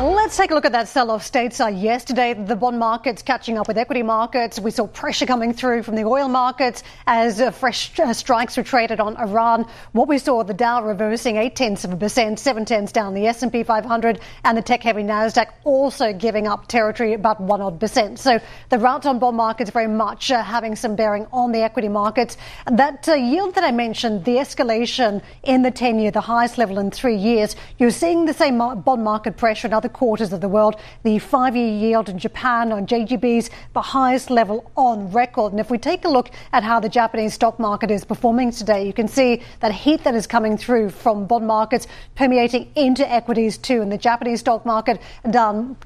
Let's take a look at that sell-off stateside yesterday. The bond markets catching up with equity markets. We saw pressure coming through from the oil markets as fresh strikes were traded on Iran. What we saw, the Dow reversing 0.8%, 0.7 down, the S&P 500 and the tech-heavy Nasdaq also giving up territory about 1%. So the rout on bond markets very much having some bearing on the equity markets. That yield that I mentioned, the escalation in the 10-year, the highest level in 3 years, you're seeing the same bond market pressure in other quarters of the world. The 5-year yield in Japan on JGBs, the highest level on record. And if we take a look at how the Japanese stock market is performing today, you can see that heat that is coming through from bond markets permeating into equities too. And the Japanese stock market down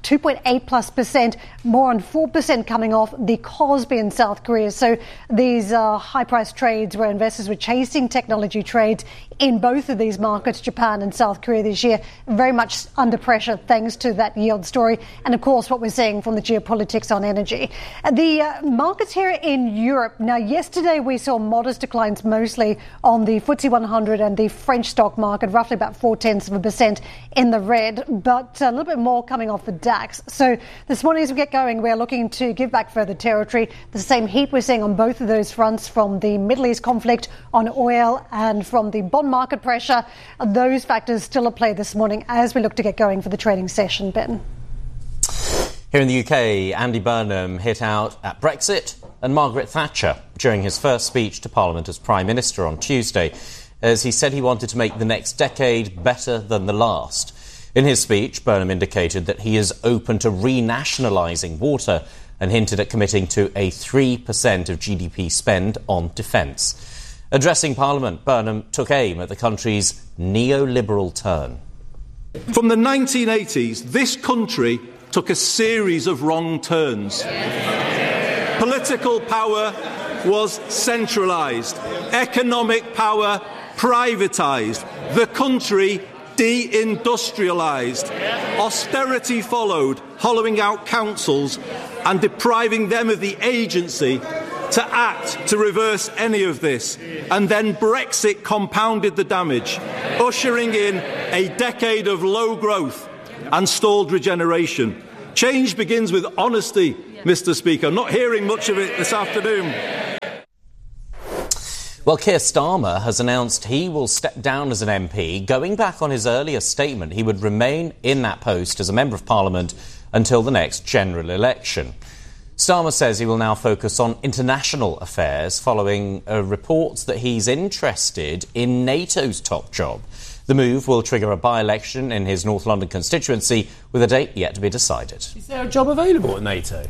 2.8+%, more than 4% coming off the Kospi in South Korea. So these high-price trades where investors were chasing technology trades in both of these markets, Japan and South Korea this year, very much under pressure thanks to that yield story. And of course, what we're seeing from the geopolitics on energy. The markets here in Europe. Now, yesterday we saw modest declines mostly on the FTSE 100 and the French stock market, roughly about 0.4% in the red, but a little bit more coming off the DAX. So this morning as we get going, we're looking to give back further territory. The same heat we're seeing on both of those fronts from the Middle East conflict on oil and from the bond market pressure. Those factors still at play this morning as we look to get going for the trading session, Ben. Here in the UK, Andy Burnham hit out at Brexit and Margaret Thatcher during his first speech to Parliament as Prime Minister on Tuesday, as he said he wanted to make the next decade better than the last. In his speech, Burnham indicated that he is open to renationalising water and hinted at committing to a 3% of GDP spend on defence. Addressing Parliament, Burnham took aim at the country's neoliberal turn. From the 1980s, this country took a series of wrong turns. Political power was centralised. Economic power privatised. The country deindustrialised. Austerity followed, hollowing out councils and depriving them of the agency to act to reverse any of this. And then Brexit compounded the damage, ushering in a decade of low growth and stalled regeneration. Change begins with honesty, Mr. Speaker. I'm not hearing much of it this afternoon. Well, Keir Starmer has announced he will step down as an MP, going back on his earlier statement he would remain in that post as a Member of Parliament until the next general election. Starmer says he will now focus on international affairs following reports that he's interested in NATO's top job. The move will trigger a by-election in his North London constituency with a date yet to be decided. Is there a job available at NATO?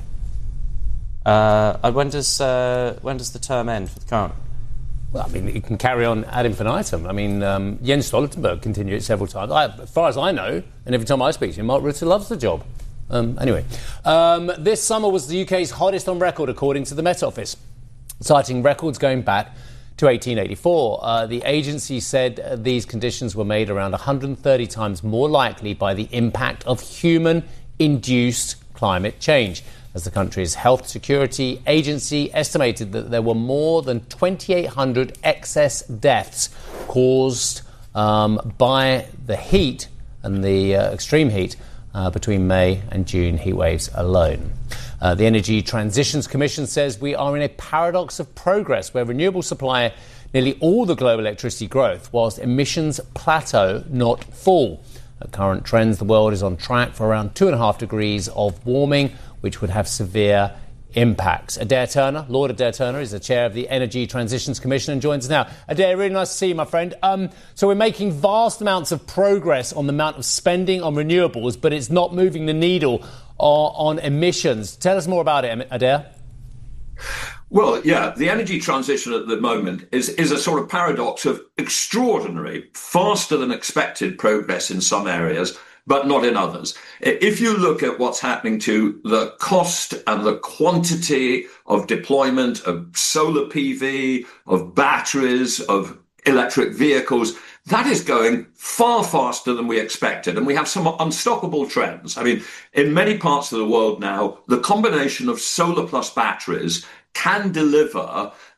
When does the term end for the current? Well, I mean, it can carry on ad infinitum. I mean, Jens Stoltenberg continued it several times. As far as I know, and every time I speak to him, Mark Rutte loves the job. Anyway, this summer was the UK's hottest on record, according to the Met Office, citing records going back to 1884. The agency said these conditions were made around 130 times more likely by the impact of human-induced climate change, as the country's Health Security Agency estimated that there were more than 2,800 excess deaths caused by the heat and the extreme heat between May and June heat waves alone. The Energy Transitions Commission says we are in a paradox of progress where renewables supply nearly all the global electricity growth whilst emissions plateau, not fall. At current trends, the world is on track for around 2.5 degrees of warming, which would have severe impacts. Lord Adair Turner is the chair of the Energy Transitions Commission and joins us now. Adair, really nice to see you, my friend. So we're making vast amounts of progress on the amount of spending on renewables, but it's not moving the needle on emissions. Tell us more about it, Adair. Well, yeah, the energy transition at the moment is a sort of paradox of extraordinary, faster than expected progress in some areas, but not in others. If you look at what's happening to the cost and the quantity of deployment of solar PV, of batteries, of electric vehicles, that is going far faster than we expected. And we have some unstoppable trends. I mean, in many parts of the world now, the combination of solar plus batteries can deliver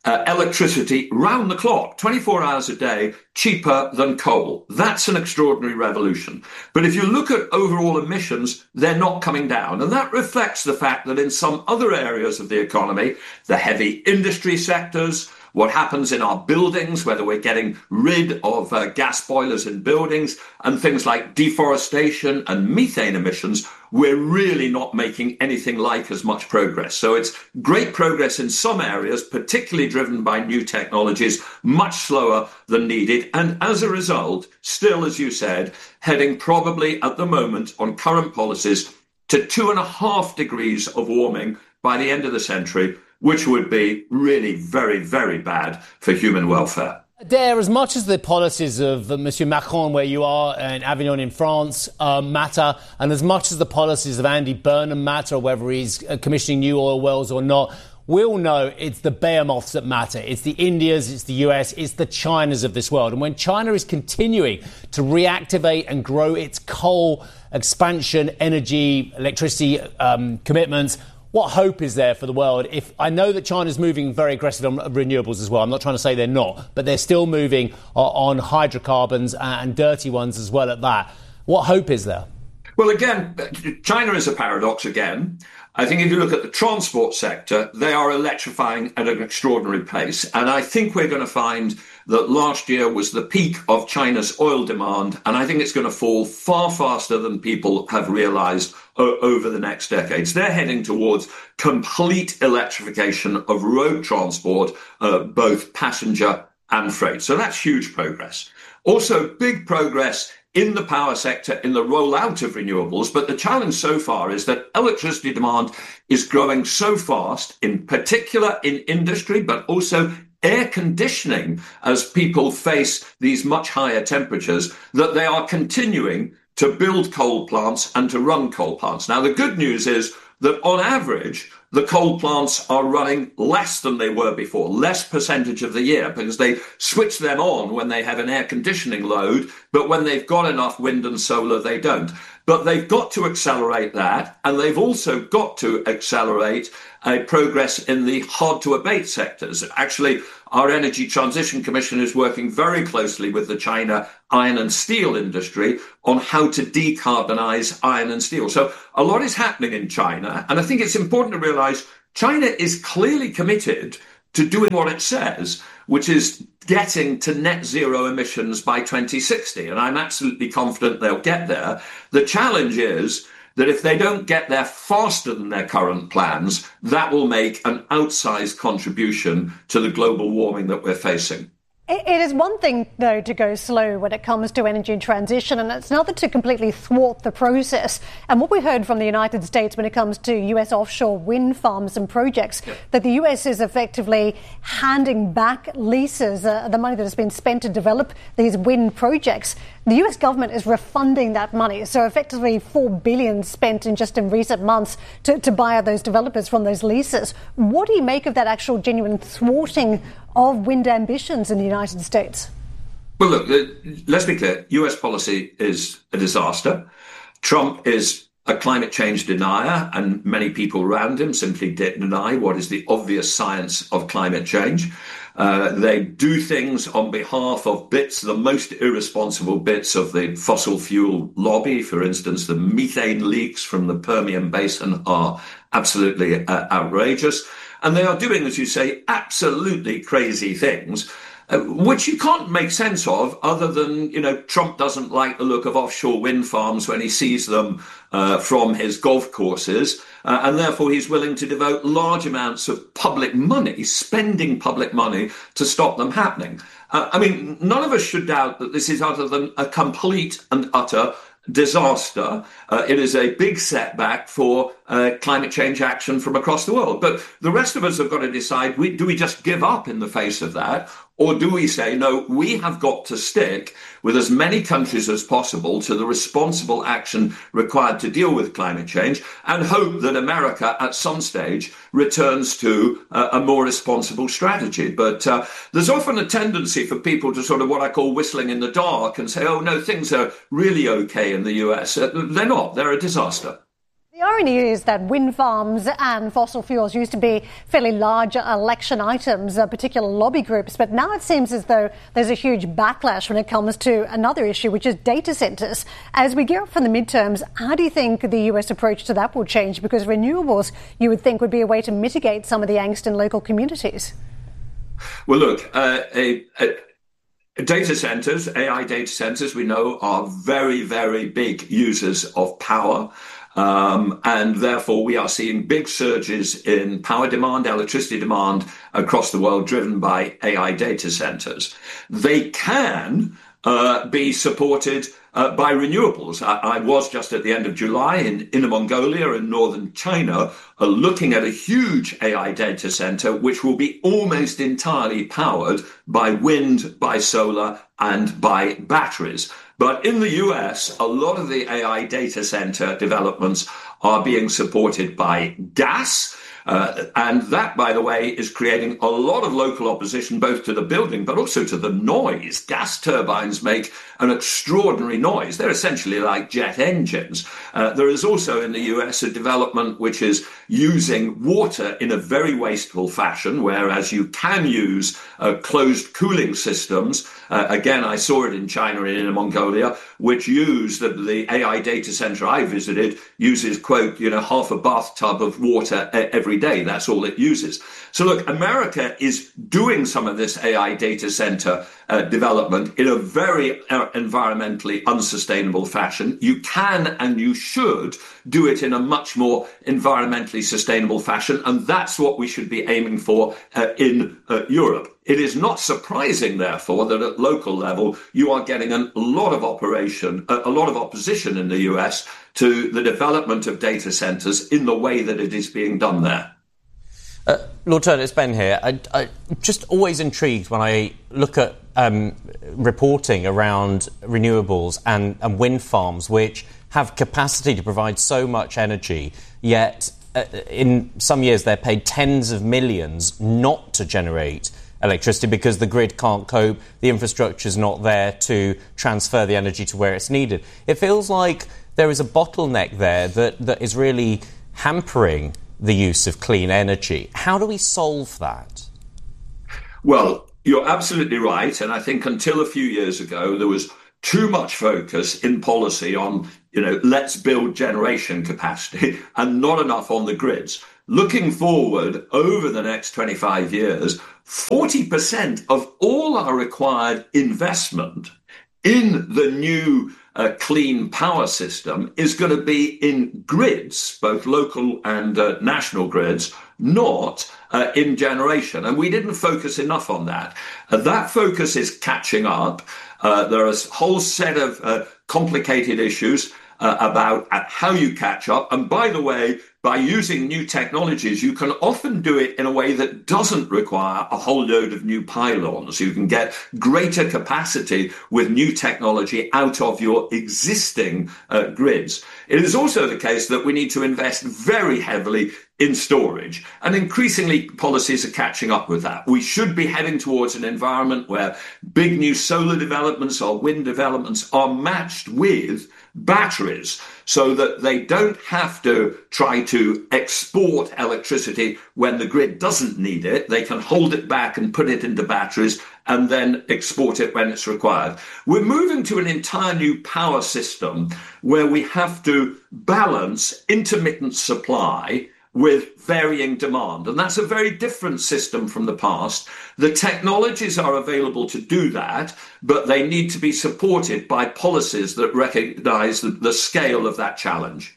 electricity round the clock, 24 hours a day, cheaper than coal. That's an extraordinary revolution. But if you look at overall emissions, they're not coming down. And that reflects the fact that in some other areas of the economy, the heavy industry sectors, what happens in our buildings, whether we're getting rid of gas boilers in buildings and things like deforestation and methane emissions, we're really not making anything like as much progress. So it's great progress in some areas, particularly driven by new technologies, much slower than needed. And as a result, still, as you said, heading probably at the moment on current policies to 2.5 degrees of warming by the end of the century, which would be really very, very bad for human welfare. Adair, as much as the policies of Monsieur Macron, where you are, in Avignon in France, matter, and as much as the policies of Andy Burnham matter, whether he's commissioning new oil wells or not, we all know it's the behemoths that matter. It's the Indias, it's the US, it's the Chinas of this world. And when China is continuing to reactivate and grow its coal expansion, energy, electricity commitments, what hope is there for the world? If I know that China's moving very aggressive on renewables as well. I'm not trying to say they're not, but they're still moving on hydrocarbons and dirty ones as well at that. What hope is there? Well, again, China is a paradox again. I think if you look at the transport sector, they are electrifying at an extraordinary pace. And I think we're going to find that last year was the peak of China's oil demand. And I think it's going to fall far faster than people have realized over the next decades. They're heading towards complete electrification of road transport, both passenger and freight. So that's huge progress. Also, big progress in the power sector, in the rollout of renewables. But the challenge so far is that electricity demand is growing so fast, in particular in industry, but also air conditioning, as people face these much higher temperatures, that they are continuing to build coal plants and to run coal plants. Now, the good news is that on average, the coal plants are running less than they were before, less percentage of the year, because they switch them on when they have an air conditioning load, but when they've got enough wind and solar, they don't. But they've got to accelerate that, and they've also got to accelerate progress in the hard-to-abate sectors. Actually, our Energy Transition Commission is working very closely with the China iron and steel industry on how to decarbonize iron and steel. So a lot is happening in China, and I think it's important to realize China is clearly committed to doing what it says, which is getting to net zero emissions by 2060. And I'm absolutely confident they'll get there. The challenge is that if they don't get there faster than their current plans, that will make an outsized contribution to the global warming that we're facing. It is one thing, though, to go slow when it comes to energy transition, and it's another to completely thwart the process. And what we heard from the United States when it comes to US offshore wind farms and projects, that the US is effectively handing back leases, the money that has been spent to develop these wind projects. The US government is refunding that money. So effectively $4 billion spent in recent months to buy out those developers from those leases. What do you make of that actual genuine thwarting of wind ambitions in the United States? Well, look, let's be clear. US policy is a disaster. Trump is a climate change denier, and many people around him simply deny what is the obvious science of climate change. They do things on behalf of the most irresponsible bits of the fossil fuel lobby. For instance, the methane leaks from the Permian Basin are absolutely outrageous. And they are doing, as you say, absolutely crazy things, which you can't make sense of other than, Trump doesn't like the look of offshore wind farms when he sees them from his golf courses. And therefore, he's willing to devote large amounts of public money, spending public money to stop them happening. None of us should doubt that this is other than a complete and utter disaster. It is a big setback for climate change action from across the world. But the rest of us have got to decide, do we just give up in the face of that? Or do we say, no, we have got to stick with as many countries as possible to the responsible action required to deal with climate change and hope that America at some stage returns to a more responsible strategy. But there's often a tendency for people to sort of what I call whistling in the dark and say, oh, no, things are really okay in the US. They're not. They're a disaster. The The irony is that wind farms and fossil fuels used to be fairly large election items, particular lobby groups, but now it seems as though there's a huge backlash when it comes to another issue, which is data centres. As we gear up for the midterms, how do you think the US approach to that will change? Because renewables, you would think, would be a way to mitigate some of the angst in local communities. Well, look, data centres, AI data centres, we know, are very, very big users of power. And therefore, we are seeing big surges in power demand, electricity demand across the world, driven by AI data centers. They can be supported by renewables. I was just at the end of July in Inner Mongolia in northern China, looking at a huge AI data center, which will be almost entirely powered by wind, by solar, and by batteries. But in the US, a lot of the AI data center developments are being supported by gas. And that, by the way, is creating a lot of local opposition, both to the building, but also to the noise. Gas turbines make an extraordinary noise. They're essentially like jet engines. There is also in the US a development which is using water in a very wasteful fashion, whereas you can use closed cooling systems. Again, I saw it in China and in Mongolia, which use the AI data center I visited uses, quote, half a bathtub of water every day. That's all it uses. So look, America is doing some of this AI data center development in a very environmentally unsustainable fashion. You can and you should do it in a much more environmentally sustainable fashion. And that's what we should be aiming for in Europe. It is not surprising, therefore, that at local level, you are getting a lot of opposition in the US to the development of data centers in the way that it is being done there. Lord Turner, it's Ben here. I'm just always intrigued when I look at reporting around renewables and wind farms, which have capacity to provide so much energy, yet in some years they're paid tens of millions not to generate electricity because the grid can't cope, the infrastructure's not there to transfer the energy to where it's needed. It feels like there is a bottleneck there that is really hampering the use of clean energy. How do we solve that? Well, you're absolutely right. And I think until a few years ago, there was too much focus in policy on, let's build generation capacity and not enough on the grids. Looking forward over the next 25 years, 40% of all our required investment in the new clean power system is going to be in grids, both local and national grids, not in generation. And we didn't focus enough on that. That focus is catching up. There are a whole set of complicated issues about how you catch up. And by the way, by using new technologies, you can often do it in a way that doesn't require a whole load of new pylons. You can get greater capacity with new technology out of your existing grids. It is also the case that we need to invest very heavily in storage, and increasingly policies are catching up with that. We should be heading towards an environment where big new solar developments or wind developments are matched with batteries so that they don't have to try to export electricity when the grid doesn't need it. They can hold it back and put it into batteries and then export it when it's required. We're moving to an entire new power system where we have to balance intermittent supply with varying demand. And that's a very different system from the past. The technologies are available to do that, but they need to be supported by policies that recognise the scale of that challenge.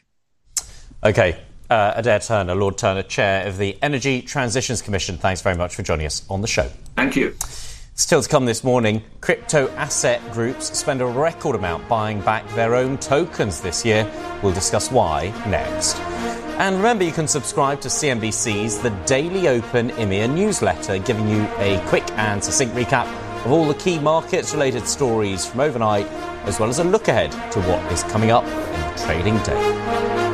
OK. Adair Turner, Lord Turner, Chair of the Energy Transitions Commission. Thanks very much for joining us on the show. Thank you. Still to come this morning, crypto asset groups spend a record amount buying back their own tokens this year. We'll discuss why next. And remember, you can subscribe to CNBC's The Daily Open EMEA newsletter, giving you a quick and succinct recap of all the key markets-related stories from overnight, as well as a look ahead to what is coming up in the trading day.